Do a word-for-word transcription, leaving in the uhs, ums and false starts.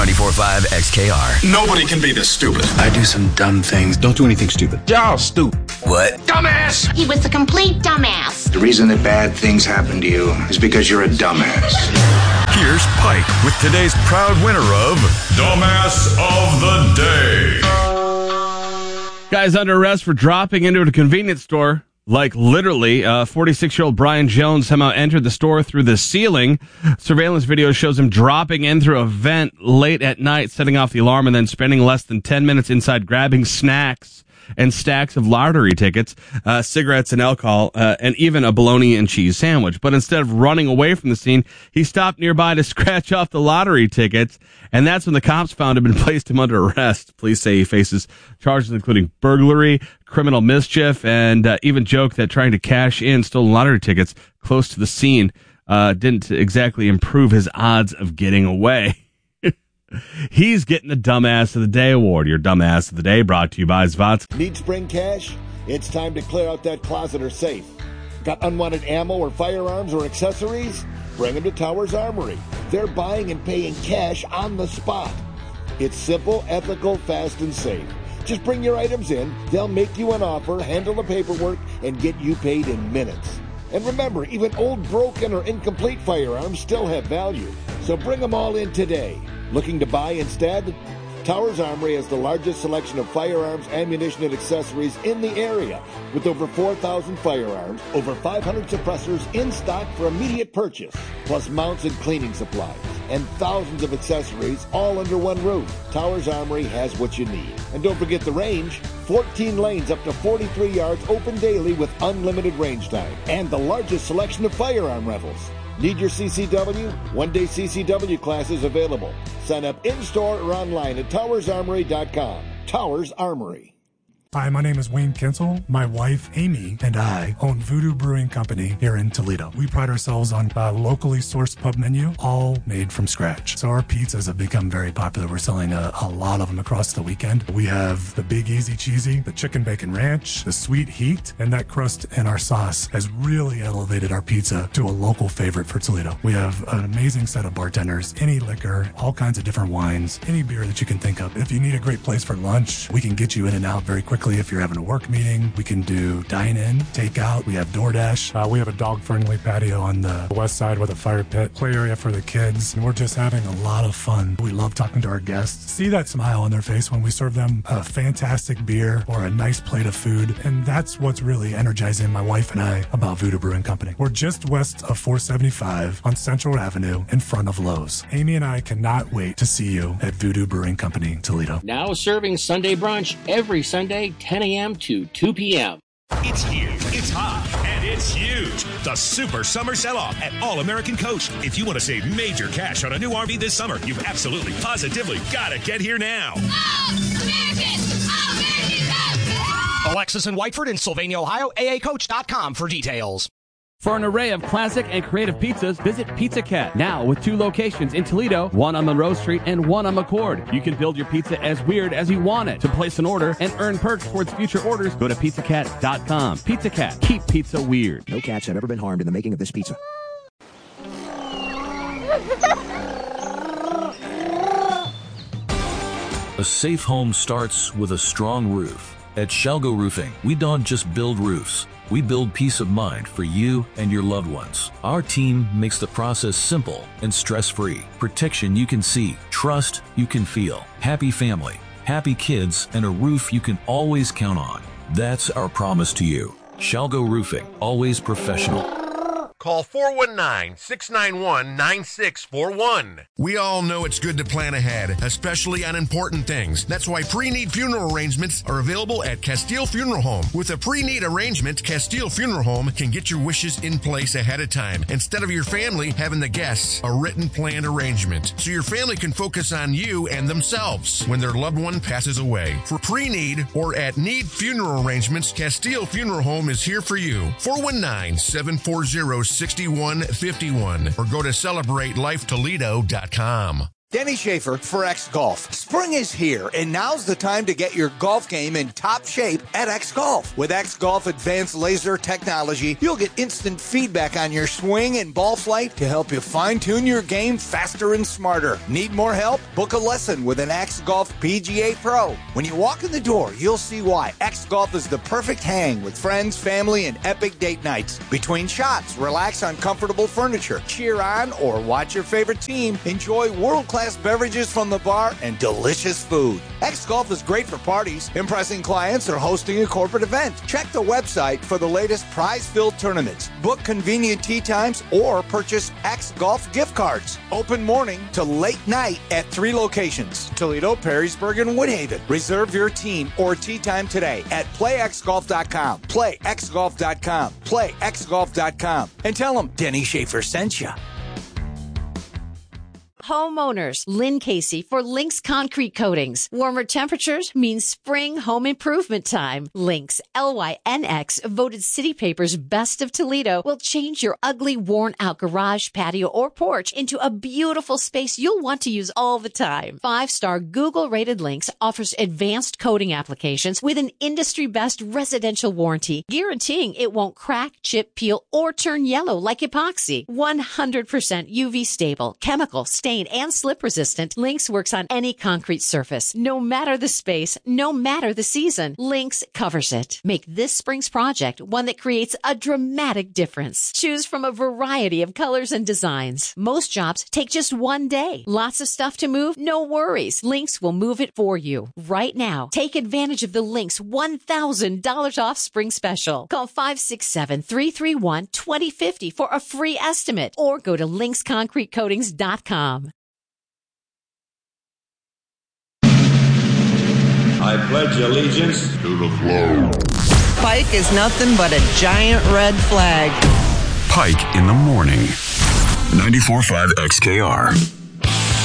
ninety-four point five X K R. Nobody can be this stupid. I do some dumb things. Don't do anything stupid. Y'all stupid. What? Dumbass! He was a complete dumbass. The reason that bad things happen to you is because you're a dumbass. Here's Pike with today's proud winner of Dumbass of the Day. Guy's under arrest for dropping into a convenience store. Like literally, uh, forty-six-year-old Brian Jones somehow entered the store through the ceiling. Surveillance video shows him dropping in through a vent late at night, setting off the alarm, and then spending less than ten minutes inside grabbing snacks and stacks of lottery tickets, uh, cigarettes and alcohol, uh, and even a bologna and cheese sandwich. But instead of running away from the scene, he stopped nearby to scratch off the lottery tickets, and that's when the cops found him and placed him under arrest. Police say he faces charges including burglary, criminal mischief, and uh, even joke that trying to cash in stolen lottery tickets close to the scene uh, didn't exactly improve his odds of getting away. He's getting the Dumbass of the Day award. Your Dumbass of the Day brought to you by Zvatz. Need spring cash? It's time to clear out that closet or safe. Got unwanted ammo or firearms or accessories? Bring them to Towers Armory. They're buying and paying cash on the spot. It's simple, ethical, fast, and safe. Just bring your items in, they'll make you an offer, handle the paperwork, and get you paid in minutes. And remember, even old, broken, or incomplete firearms still have value. So bring them all in today. Looking to buy instead? Towers Armory has the largest selection of firearms, ammunition, and accessories in the area, with over four thousand firearms, over five hundred suppressors in stock for immediate purchase, plus mounts and cleaning supplies, and thousands of accessories all under one roof. Towers Armory has what you need. And don't forget the range, fourteen lanes up to forty-three yards open daily with unlimited range time, and the largest selection of firearm rentals. Need your C C W? One-day C C W classes available. Sign up in-store or online at towers armory dot com. Towers Armory. Hi, my name is Wayne Kinsel. My wife, Amy, and I own Voodoo Brewing Company here in Toledo. We pride ourselves on a locally sourced pub menu, all made from scratch. So our pizzas have become very popular. We're selling a, a lot of them across the weekend. We have the Big Easy Cheesy, the Chicken Bacon Ranch, the Sweet Heat, and that crust and our sauce has really elevated our pizza to a local favorite for Toledo. We have an amazing set of bartenders, any liquor, all kinds of different wines, any beer that you can think of. If you need a great place for lunch, we can get you in and out very quickly. If you're having a work meeting, we can do dine-in, takeout. We have DoorDash. Uh, we have a dog-friendly patio on the west side with a fire pit, play area for the kids, and we're just having a lot of fun. We love talking to our guests. See that smile on their face when we serve them a fantastic beer or a nice plate of food, and that's what's really energizing my wife and I about Voodoo Brewing Company. We're just west of four seventy-five on Central Avenue in front of Lowe's. Amy and I cannot wait to see you at Voodoo Brewing Company, Toledo. Now serving Sunday brunch every Sunday, ten a.m. to two p.m. It's here, it's hot, and it's huge. The Super Summer Sell-Off at All-American Coach. If you want to save major cash on a new R V this summer, you've absolutely, positively got to get here now. All-American, All-American Coach! Alexis and Whiteford in Sylvania, Ohio, A A coach dot com for details. For an array of classic and creative pizzas, visit Pizza Cat. Now with two locations in Toledo, one on Monroe Street and one on McCord. You can build your pizza as weird as you want it. To place an order and earn perks towards future orders, go to pizza cat dot com. Pizza Cat. Keep pizza weird. No cats have ever been harmed in the making of this pizza. A safe home starts with a strong roof. At Shalgo Roofing, we don't just build roofs. We build peace of mind for you and your loved ones. Our team makes the process simple and stress-free. Protection you can see, trust you can feel, happy family, happy kids, and a roof you can always count on. That's our promise to you. Shalgo Roofing, always professional. Call four one nine, six nine one, nine six four one. We all know it's good to plan ahead, especially on important things. That's why pre-need funeral arrangements are available at Castile Funeral Home. With a pre-need arrangement, Castile Funeral Home can get your wishes in place ahead of time, instead of your family having the guests a written planned arrangement, so your family can focus on you and themselves when their loved one passes away. For pre-need or at need funeral arrangements, Castile Funeral Home is here for you. four one nine, seven four zero, six one five one or go to celebrate life toledo dot com. Denny Schaefer for X Golf. Spring is here, and now's the time to get your golf game in top shape at X Golf. With X Golf advanced laser technology, you'll get instant feedback on your swing and ball flight to help you fine-tune your game faster and smarter. Need more help? Book a lesson with an X Golf P G A Pro. When you walk in the door, you'll see why X Golf is the perfect hang with friends, family, and epic date nights. Between shots, relax on comfortable furniture, cheer on or watch your favorite team, enjoy world-class beverages from the bar, and delicious food. X Golf is great for parties, impressing clients, or hosting a corporate event. Check the website for the latest prize-filled tournaments. Book convenient tee times or purchase X Golf gift cards. Open morning to late night at three locations: Toledo, Perrysburg, and Woodhaven. Reserve your team or tee time today at play x golf dot com. play x golf dot com. play x golf dot com. And tell them Denny Schaefer sent you. Homeowners, Lynn Casey for Lynx Concrete Coatings. Warmer temperatures means spring home improvement time. Lynx, L Y N X, voted City Paper's Best of Toledo, will change your ugly, worn-out garage, patio, or porch into a beautiful space you'll want to use all the time. Five-star Google-rated Lynx offers advanced coating applications with an industry-best residential warranty, guaranteeing it won't crack, chip, peel, or turn yellow like epoxy. one hundred percent U V stable, chemical, stain, and slip resistant. Lynx works on any concrete surface, no matter the space, no matter the season. Lynx covers it. Make this spring's project one that creates a dramatic difference. Choose from a variety of colors and designs. Most jobs take just one day. Lots of stuff to move? No worries. Lynx will move it for you. Right now, take advantage of the Lynx one thousand dollars off spring special. Call five six seven, three three one, two zero five zero for a free estimate or go to lynx concrete coatings dot com. I pledge allegiance to the flag. Pike is nothing but a giant red flag. Pike in the morning. ninety-four point five X K R.